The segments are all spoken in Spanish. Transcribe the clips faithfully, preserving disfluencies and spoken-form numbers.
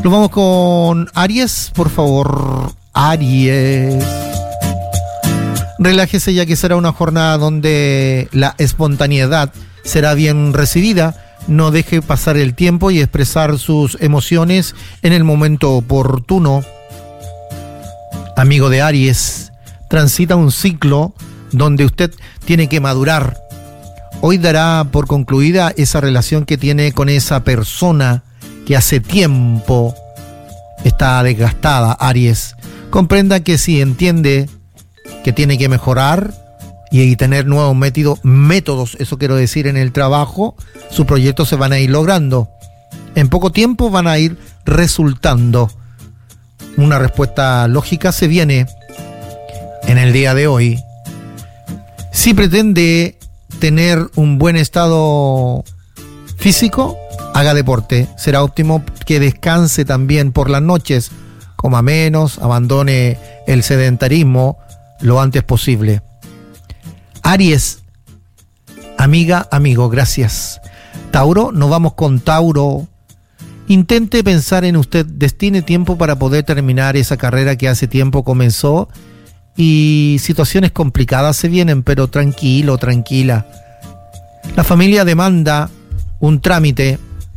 Nos vamos con Aries, por favor. Aries. Relájese, ya que será una jornada donde la espontaneidad será bien recibida. No deje pasar el tiempo y expresar sus emociones en el momento oportuno. Amigo de Aries, transita un ciclo donde usted tiene que madurar. Hoy dará por concluida esa relación que tiene con esa persona que hace tiempo está desgastada. Aries, comprenda que si entiende que tiene que mejorar y tener nuevos métodos, métodos, eso quiero decir, en el trabajo, sus proyectos se van a ir logrando. En poco tiempo van a ir resultando. Una respuesta lógica se viene en el día de hoy. Si pretende tener un buen estado físico, haga deporte. Será óptimo que descanse también por las noches, coma menos, abandone el sedentarismo lo antes posible. Aries, amiga, amigo, gracias. Tauro, nos vamos con Tauro. Intente pensar en usted, destine tiempo para poder terminar esa carrera que hace tiempo comenzó, y situaciones complicadas se vienen, pero tranquilo, tranquila. La familia demanda un trámite,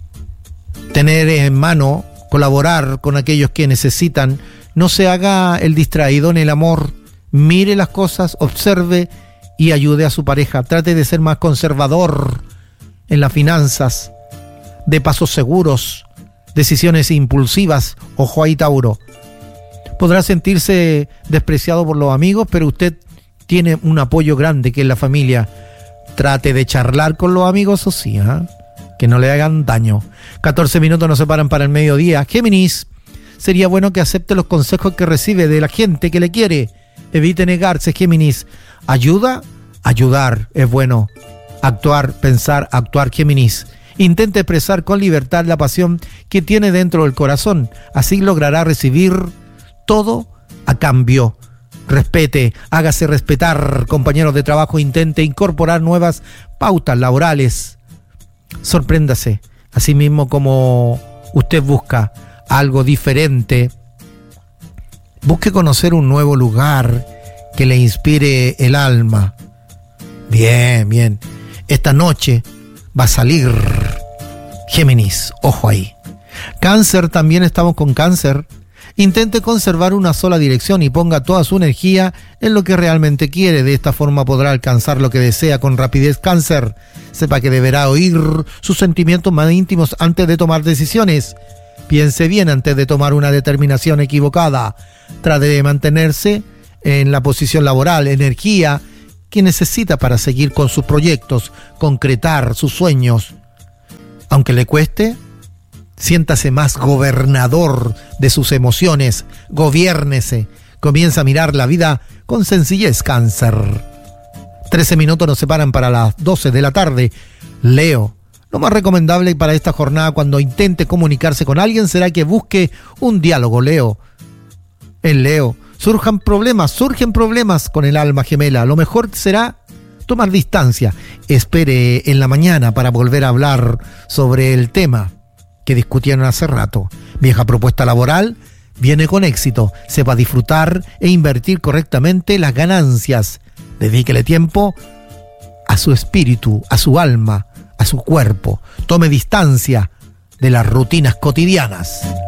tener en mano, colaborar con aquellos que necesitan. No se haga el distraído en el amor. Mire las cosas, observe y ayude a su pareja. Trate de ser más conservador en las finanzas, de pasos seguros, decisiones impulsivas. Ojo ahí, Tauro. Podrá sentirse despreciado por los amigos, pero usted tiene un apoyo grande que es la familia. Trate de charlar con los amigos, eso sí, ¿eh? Que no le hagan daño. catorce minutos nos separan para el mediodía. Géminis, sería bueno que acepte los consejos que recibe de la gente que le quiere. Evite negarse, Géminis. Ayuda, ayudar, es bueno. Actuar, pensar, actuar, Géminis. Intente expresar con libertad la pasión que tiene dentro del corazón. Así logrará recibir todo a cambio. Respete, hágase respetar, compañeros de trabajo. Intente incorporar nuevas pautas laborales. Sorpréndase, así mismo como usted busca algo diferente. Busque conocer un nuevo lugar que le inspire el alma. Bien, bien. Esta noche va a salir Géminis, ojo ahí. Cáncer, también estamos con Cáncer. Intente conservar una sola dirección y ponga toda su energía en lo que realmente quiere. De esta forma podrá alcanzar lo que desea con rapidez. Cáncer, sepa que deberá oír sus sentimientos más íntimos antes de tomar decisiones. Piense bien antes de tomar una determinación equivocada. Trate de mantenerse en la posición laboral, energía que necesita para seguir con sus proyectos, concretar sus sueños. Aunque le cueste, siéntase más gobernador de sus emociones, gobiérnese, comienza a mirar la vida con sencillez, Cáncer. trece minutos nos separan para las doce de la tarde. Leo, lo más recomendable para esta jornada cuando intente comunicarse con alguien será que busque un diálogo, Leo. En Leo, surjan problemas, surgen problemas con el alma gemela. Lo mejor será tomar distancia. Espere en la mañana para volver a hablar sobre el tema que discutieron hace rato. Vieja propuesta laboral viene con éxito. Sepa disfrutar e invertir correctamente las ganancias. Dedíquele tiempo a su espíritu, a su alma, a su cuerpo. Tome distancia de las rutinas cotidianas.